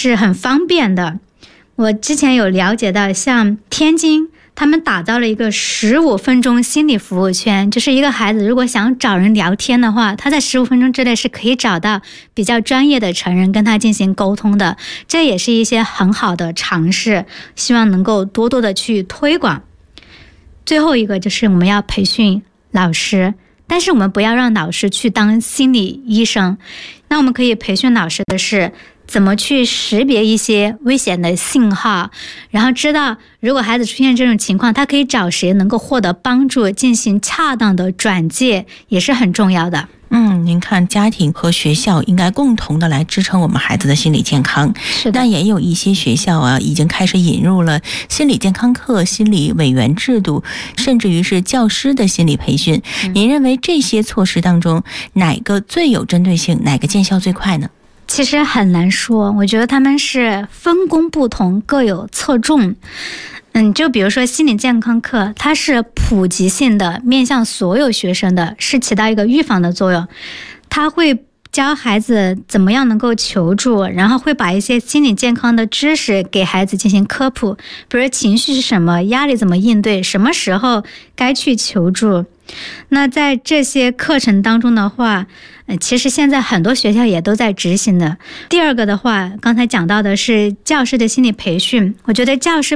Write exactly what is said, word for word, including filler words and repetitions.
是很方便的。我之前有了解到，像天津他们打造了一个十五分钟心理服务圈，就是一个孩子如果想找人聊天的话，他在十五分钟之内是可以找到比较专业的成人跟他进行沟通的。这也是一些很好的尝试，希望能够多多的去推广。最后一个就是我们要培训老师，但是我们不要让老师去当心理医生。那我们可以培训老师的是怎么去识别一些危险的信号，然后知道如果孩子出现这种情况，他可以找谁能够获得帮助，进行恰当的转介，也是很重要的。 嗯，您看，家庭和学校应该共同的来支撑我们孩子的心理健康。 是的， 但也有一些学校啊，已经开始引入了心理健康课、心理委员制度，甚至于是教师的心理培训。嗯、您认为这些措施当中，哪个最有针对性，哪个见效最快呢？ 其实很难说，我觉得他们是分工不同，各有侧重。嗯，就比如说心理健康课，它是普及性的，面向所有学生的，是起到一个预防的作用。它会教孩子怎么样能够求助，然后会把一些心理健康的知识给孩子进行科普，比如情绪是什么，压力怎么应对，什么时候该去求助。那在这些课程当中的话，呃，其实现在很多学校也都在执行的。第二个的话，刚才讲到的是教师的心理培训，我觉得教师